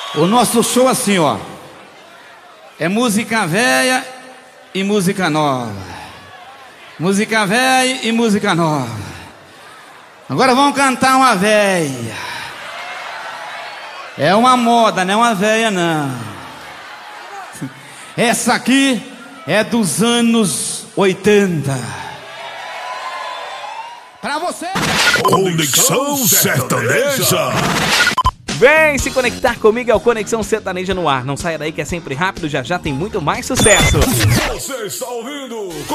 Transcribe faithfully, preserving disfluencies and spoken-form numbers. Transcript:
O nosso show assim, ó. É música velha e música nova. Música velha e música nova. Agora vamos cantar uma velha. É uma moda, não é uma velha não. Essa aqui é dos anos oitenta. Pra você. Conexão Sertaneja. Vem se conectar comigo, é o Conexão Sertaneja no ar. Não saia daí que é sempre rápido, já já tem muito mais sucesso. Você está ouvindo